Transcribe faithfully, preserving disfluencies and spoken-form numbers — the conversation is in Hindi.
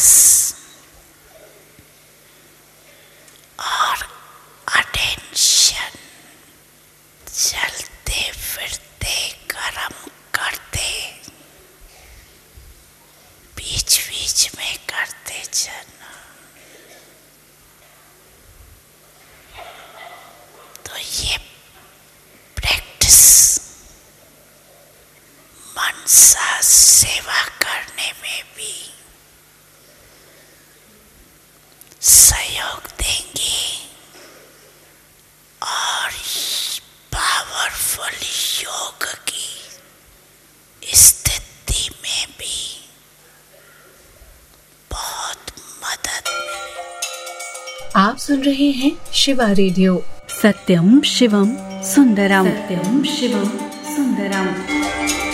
और अटेंशन चलते फिरते कर्म करते बीच बीच में करते जाना। तो ये प्रैक्टिस मनसा सेवा करने में भी सहयोग देंगे और पावरफुल योग की स्थिति में भी बहुत मदद मिलेगी। आप सुन रहे हैं शिवा रेडियो। सत्यम शिवम सुंदरम। सत्यम शिवम सुंदरम।